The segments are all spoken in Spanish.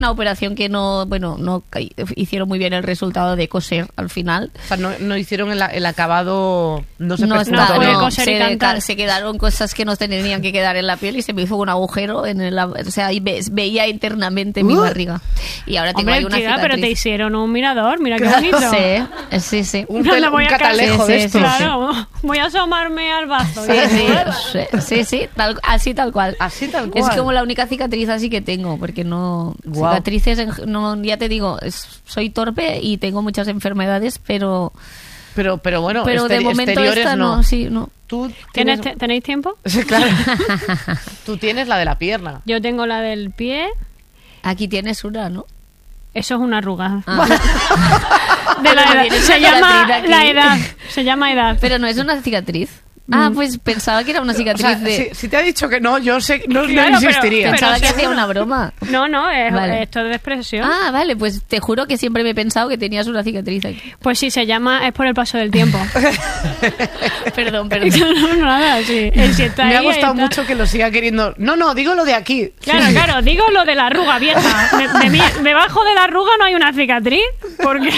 Una operación que no hicieron muy bien el resultado de coser al final. O sea, no hicieron el acabado, no se se quedaron cosas que no tenían que quedar en la piel y se me hizo un agujero y veía internamente mi barriga. Y ahora tengo ahí una cicatriz. Pero te hicieron un mirador, mira qué bonito. Sí. Un catalejo de esto. Claro, voy a asomarme al bazo. Sí, así tal cual. Así tal cual. Es como la única cicatriz así que tengo, porque no... Wow. Cicatrices, ya te digo, soy torpe y tengo muchas enfermedades, pero bueno, de momento exteriores esta no. Sí, no. ¿Tú ¿Tenéis tiempo? Sí, claro. Tú tienes la de la pierna. Yo tengo la del pie. Aquí tienes una, ¿no? Eso es una arruga. De la edad. Se llama la edad. Se llama edad. Pero no es una cicatriz. Pues pensaba que era una cicatriz si te ha dicho que no, yo sé, no insistiría. Pensaba que hacía una broma. No, esto es de expresión. Vale, pues te juro que siempre me he pensado que tenías una cicatriz aquí. Pues sí, se llama, es por el paso del tiempo. Perdón. No, nada, sí. Me ha gustado mucho que lo siga queriendo. No, digo lo de aquí. Claro, digo lo de la arruga vieja. Debajo de la arruga no hay una cicatriz. Porque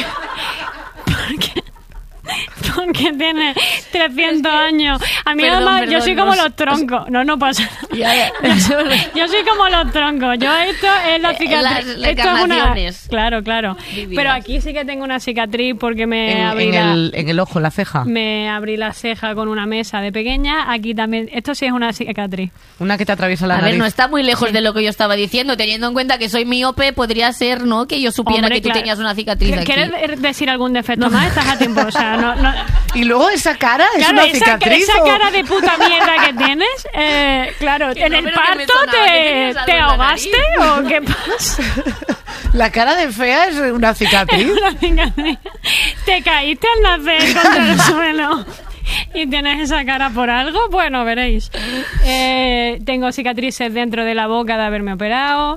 tiene 300 años. A mí además yo soy como los troncos. No pasa nada. Yo soy como los troncos. Esto es la cicatriz. Esto es una... Claro. Vividas. Pero aquí sí que tengo una cicatriz porque en el ojo, la ceja. Me abrí la ceja con una mesa de pequeña. Aquí también. Esto sí es una cicatriz. Una que te atraviesa la nariz. A ver, no está muy lejos de lo que yo estaba diciendo. Teniendo en cuenta que soy miope, podría ser, ¿no? Que yo supiera que tú tenías una cicatriz aquí. ¿Quieres decir algún defecto más? Estás a tiempo. O sea, no. Y luego esa cara es una cicatriz. Esa cara de puta mierda que tienes, claro, en el parto te ahogaste o qué pasa. La cara de fea es una cicatriz. Es una cicatriz. Te caíste al nacer contra el suelo y tienes esa cara por algo, bueno, veréis. Tengo cicatrices dentro de la boca de haberme operado.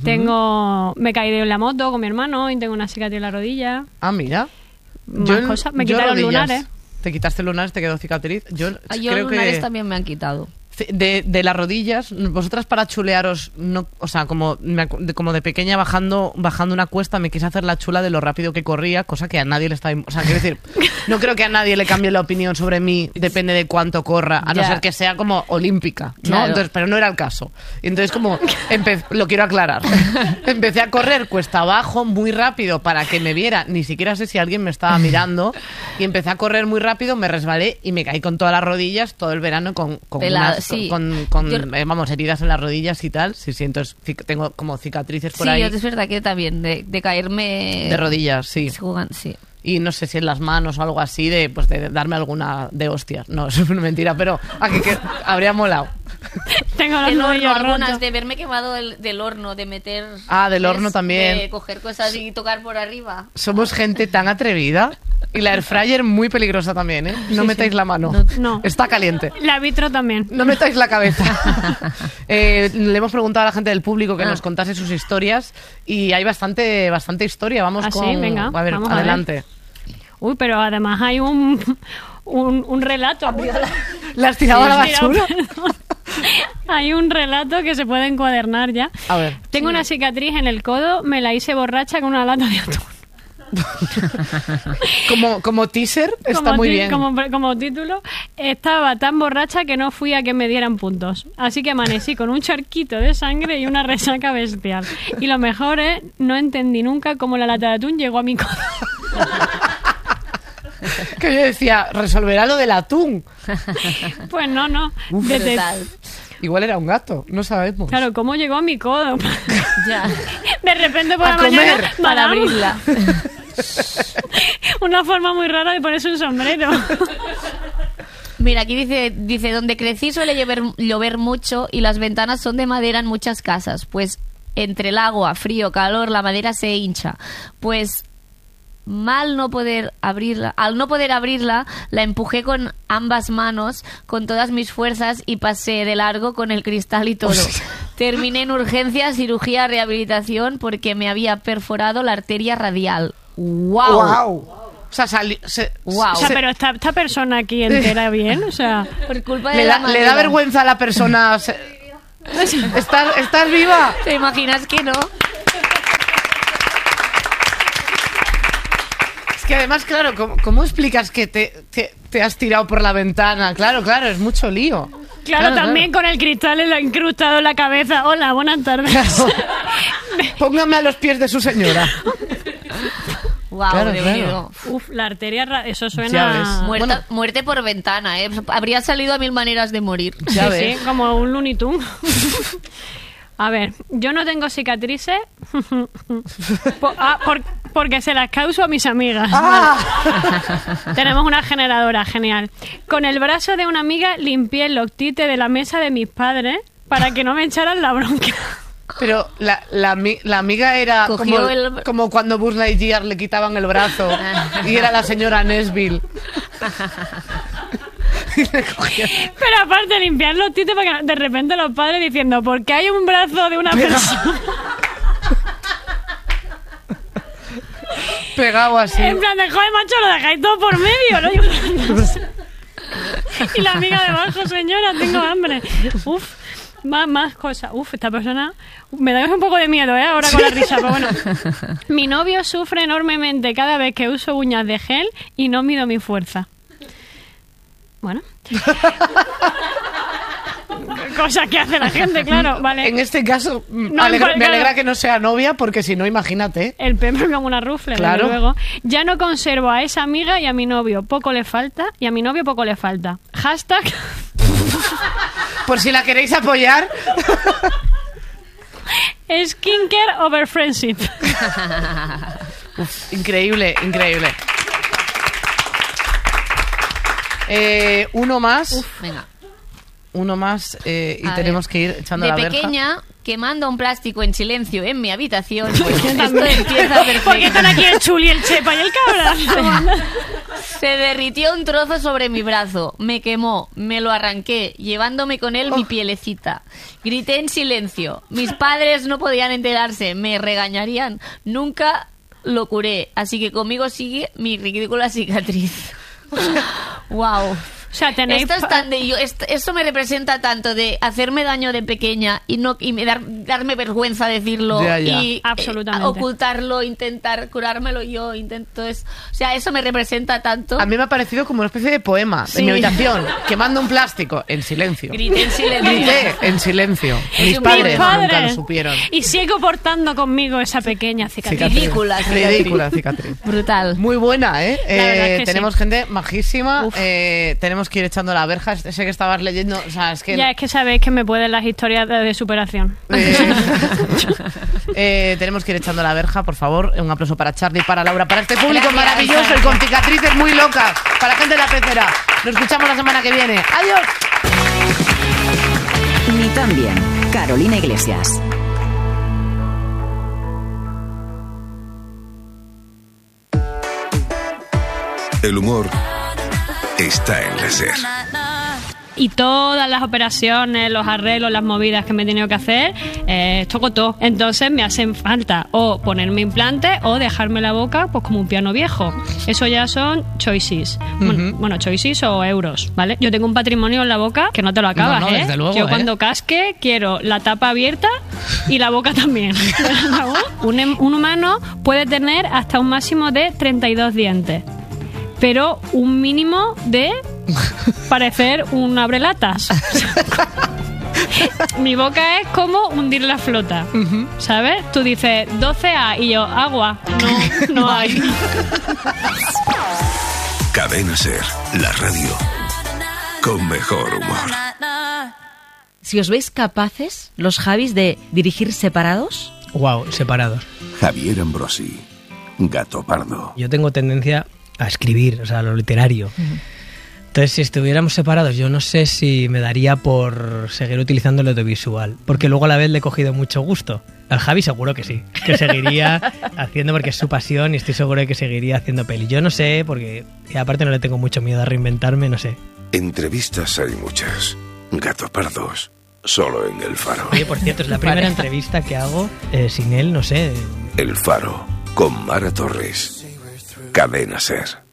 Me caí de la moto con mi hermano y tengo una cicatriz en la rodilla. Ah, mira. Me quitaron lunares. Te quitaste lunares, te quedó cicatriz. Yo creo lunares que también me han quitado. De las rodillas, vosotras para chulearos, no, o sea, como de pequeña bajando una cuesta me quise hacer la chula de lo rápido que corría, cosa que a nadie le está... O sea, quiero decir, no creo que a nadie le cambie la opinión sobre mí, depende de cuánto corra, a no ser que sea como olímpica, ¿no? Claro. Entonces, pero no era el caso. Y entonces como, lo quiero aclarar, empecé a correr cuesta abajo muy rápido para que me viera, ni siquiera sé si alguien me estaba mirando, y empecé a correr muy rápido, me resbalé y me caí con todas las rodillas todo el verano con heridas en las rodillas y tal. Sí, entonces tengo como cicatrices por ahí. Sí, es verdad que también de caerme de rodillas, sí. Sí. Y no sé si en las manos o algo así de darme alguna de hostias. No, eso es mentira, pero aquí que habría molado. Tengo los nudillos rotos. De verme quemado del horno, de meter... del horno también. De coger cosas y tocar por arriba. Somos gente tan atrevida. Y la airfryer muy peligrosa también, ¿eh? No metáis la mano. No. Está caliente. La vitro también. No metáis la cabeza. Le hemos preguntado a la gente del público que nos contase sus historias y hay bastante historia. Vamos con... Sí, venga. A ver, adelante. Uy, pero además hay un relato. ¿La has tirado a la basura? Hay un relato que se puede encuadernar ya. A ver. Tengo una cicatriz en el codo, me la hice borracha con una lata de atún. como teaser está muy bien. Como título, estaba tan borracha que no fui a que me dieran puntos. Así que amanecí con un charquito de sangre y una resaca bestial. Y lo mejor es, no entendí nunca cómo la lata de atún llegó a mi codo. Que yo decía, resolverá lo del atún. Pues no. Igual era un gato, no sabemos. Claro, ¿cómo llegó a mi codo? Ya. De repente por a la comer, mañana para abrirla. Una forma muy rara de ponerse un sombrero. Mira, aquí dice, donde crecí suele llover mucho y las ventanas son de madera en muchas casas. Pues entre el agua, frío, calor, la madera se hincha. Pues al no poder abrirla, la empujé con ambas manos, con todas mis fuerzas y pasé de largo con el cristal y todo. Terminé en urgencias, cirugía, rehabilitación porque me había perforado la arteria radial. ¡Wow! O sea, pero esta persona aquí entera bien, o sea, por culpa de le da vergüenza a la persona. ¿Estás viva? ¿Te imaginas que no? que además, claro, ¿cómo explicas que te has tirado por la ventana? Claro, es mucho lío. Claro, también con el cristal incrustado en la cabeza. Hola, buenas tardes. Claro. Póngame a los pies de su señora. Wow, Claro. Uf, la arteria, eso suena... Muerte por ventana, ¿eh? Habría salido a 1000 maneras de morir. Ya Sí, ves. sí, como un Looney Tunes. A ver, yo no tengo cicatrices porque se las causo a mis amigas. Tenemos una generadora, genial. Con el brazo de una amiga limpié el loctite de la mesa de mis padres para que no me echaran la bronca. Pero la amiga era como cuando Buzz Lightyear le quitaban el brazo y era la señora Nesbill. Pero aparte limpiar los tites para que de repente los padres diciendo ¿por qué hay un brazo de una persona? Pegado así. En plan de joder, macho, lo dejáis todo por medio, ¿no? Y la amiga debajo, señora, tengo hambre. Uf, más cosas. Uf, esta persona me da un poco de miedo, ahora con la risa, pero bueno. Mi novio sufre enormemente cada vez que uso uñas de gel y no mido mi fuerza. Bueno. Cosas que hace la gente, claro, vale. En este caso, No, me alegra claro. que no sea novia, porque si no, imagínate. El pepe como una rufle, Claro. desde luego. Ya no conservo a esa amiga y a mi novio poco le falta. Y a mi novio poco le falta. Hashtag... Por si la queréis apoyar. Skincare over friendship. Uf, increíble. Uno más. Venga. Uno más y A tenemos ver. que ir echando De la verja. pequeña, quemando un plástico en silencio en mi habitación. Pues esto empieza perfecto. ¿Por qué están aquí el Chuli, el Chepa y el Cabra? Se derritió un trozo sobre mi brazo, me quemó, me lo arranqué, llevándome con él mi pielecita. Grité en silencio. Mis padres no podían enterarse, me regañarían. Nunca lo curé, así que conmigo sigue mi ridícula cicatriz. Wow. O sea, tenéis... Esto es tan de yo, esto me representa tanto de hacerme daño de pequeña y darme vergüenza decirlo Ya. y Absolutamente. ocultarlo, intentar curármelo yo, o sea, eso me representa tanto. A mí me ha parecido como una especie de poema Sí. en mi habitación, quemando un plástico en silencio. Grité en silencio. Grité en silencio. Es Mis un padres poema. nunca lo supieron. Y sigo portando conmigo esa pequeña cicatriz. Ridícula cicatriz. Ridícula cicatriz. Brutal. Muy buena, ¿eh? La verdad es que tenemos sí. gente majísima. Uf. Tenemos que ir echando la verja. Sé que estabas leyendo. O sea, es que. Ya es que sabéis que me pueden las historias de superación. Tenemos que ir echando la verja, por favor. Un aplauso para Charlie, para Laura, para este público Gracias, maravilloso y gracias. con cicatrices muy locas. Para la gente de la pecera. Nos escuchamos la semana que viene. ¡Adiós! Ni tan bien. Carolina Iglesias. El humor está en la SER. Y todas las operaciones, los arreglos, las movidas que me he tenido que hacer, toco todo. Entonces me hacen falta o ponerme implantes o dejarme la boca pues como un piano viejo. Eso ya son choices. Bueno, choices o euros, ¿vale? Yo tengo un patrimonio en la boca que no te lo acabas, No, desde luego, Yo cuando casque quiero la tapa abierta y la boca también. Un humano puede tener hasta un máximo de 32 dientes. Pero un mínimo de parecer un abrelatas. Mi boca es como hundir la flota, ¿sabes? Tú dices 12A y yo, agua. No hay. Cadena SER, la radio con mejor humor. Si os veis capaces, los Javis, de dirigir separados. Wow, separados. Javier Ambrosi, Gato Pardo. Yo tengo tendencia a escribir, o sea, a lo literario. Entonces, si estuviéramos separados, yo no sé si me daría por seguir utilizando el audiovisual, porque luego a la vez le he cogido mucho gusto. Al Javi seguro que sí, que seguiría haciendo porque es su pasión y estoy seguro de que seguiría haciendo peli. Yo no sé, porque y aparte no le tengo mucho miedo a reinventarme, no sé. Entrevistas hay muchas. Gato Pardos, solo en El Faro. Oye, por cierto, es la primera entrevista que hago sin él, no sé. El Faro, con Mara Torres. Cadena SER.